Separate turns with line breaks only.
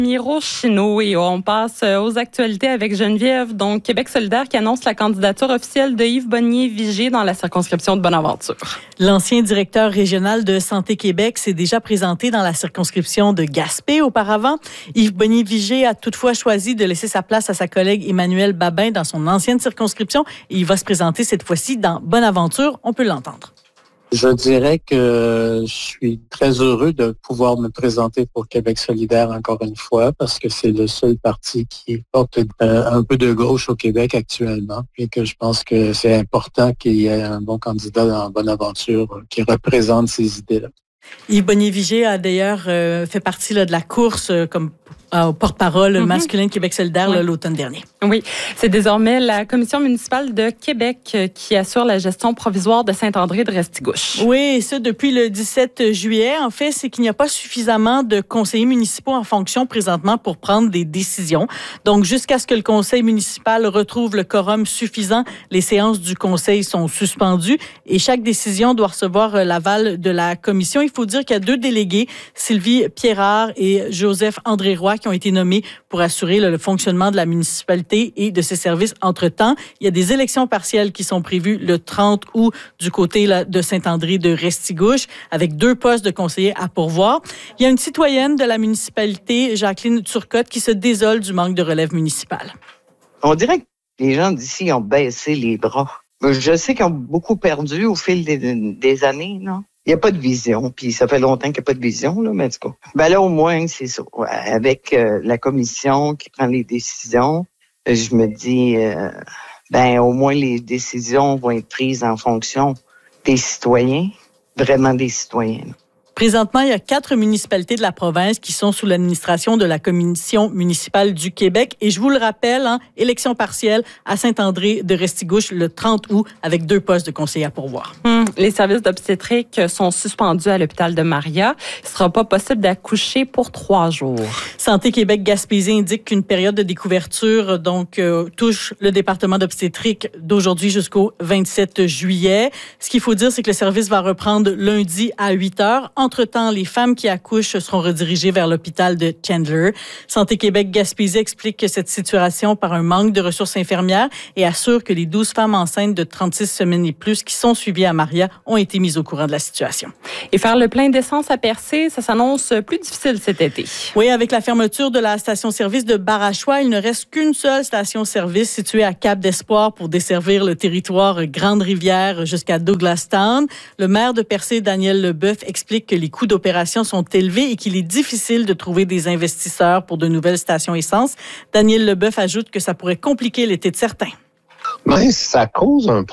Miro Chino et on passe aux actualités avec Geneviève. Donc, Québec solidaire qui annonce la candidature officielle de Yves Bonnier-Vigé dans la circonscription de Bonaventure.
L'ancien directeur régional de Santé Québec s'est déjà présenté dans la circonscription de Gaspé auparavant. Yves Bonnier-Vigé a toutefois choisi de laisser sa place à sa collègue Emmanuel Babin dans son ancienne circonscription et il va se présenter cette fois-ci dans Bonaventure. On peut l'entendre.
Je dirais que je suis très heureux de pouvoir me présenter pour Québec solidaire encore une fois parce que c'est le seul parti qui porte un peu de gauche au Québec actuellement et que je pense que c'est important qu'il y ait un bon candidat dans Bonaventure qui représente ces idées-là.
Yves Bonnier-Vigé a d'ailleurs fait partie de la course comme porte-parole masculin de Québec solidaire l'automne dernier.
Oui, c'est désormais la commission municipale de Québec qui assure la gestion provisoire de Saint-André de Restigouche.
Oui, et ça depuis le 17 juillet. En fait, c'est qu'il n'y a pas suffisamment de conseillers municipaux en fonction présentement pour prendre des décisions. Donc, jusqu'à ce que le conseil municipal retrouve le quorum suffisant, les séances du conseil sont suspendues et chaque décision doit recevoir l'aval de la commission. Il faut dire qu'il y a 2 délégués, Sylvie Pierrard et Joseph André-Roy, qui ont été nommés pour assurer le fonctionnement de la municipalité et de ses services. Entre-temps, il y a des élections partielles qui sont prévues le 30 août du côté de Saint-André de Restigouche, avec 2 postes de conseillers à pourvoir. Il y a une citoyenne de la municipalité, Jacqueline Turcotte, qui se désole du manque de relève municipale.
On dirait que les gens d'ici ont baissé les bras. Je sais qu'ils ont beaucoup perdu au fil des années, non? Il n'y a pas de vision, puis ça fait longtemps qu'il n'y a pas de vision, là, mais en tout cas. Ben là, au moins, c'est ça. Avec la commission qui prend les décisions, je me dis, au moins les décisions vont être prises en fonction des citoyens, vraiment des citoyens.
Présentement, il y a 4 municipalités de la province qui sont sous l'administration de la Commission municipale du Québec. Et je vous le rappelle, élection partielle à Saint-André de Restigouche le 30 août avec 2 postes de conseillers à pourvoir.
Les services d'obstétrique sont suspendus à l'hôpital de Maria. Il ne sera pas possible d'accoucher pour 3 jours.
Santé Québec Gaspésie indique qu'une période de découverture touche le département d'obstétrique d'aujourd'hui jusqu'au 27 juillet. Ce qu'il faut dire, c'est que le service va reprendre lundi à 8h. Entre-temps, les femmes qui accouchent seront redirigées vers l'hôpital de Chandler. Santé Québec Gaspésie explique que cette situation par un manque de ressources infirmières et assure que les 12 femmes enceintes de 36 semaines et plus qui sont suivies à Maria ont été mises au courant de la situation.
Et faire le plein d'essence à Percé, ça s'annonce plus difficile cet été.
Oui, avec la fermeture de la station-service de Barachois, il ne reste qu'une seule station-service située à Cap d'Espoir pour desservir le territoire Grande-Rivière jusqu'à Douglastown. Le maire de Percé, Daniel Leboeuf, explique que les coûts d'opération sont élevés et qu'il est difficile de trouver des investisseurs pour de nouvelles stations essence. Daniel Leboeuf ajoute que ça pourrait compliquer l'été de certains.
Mais ça cause un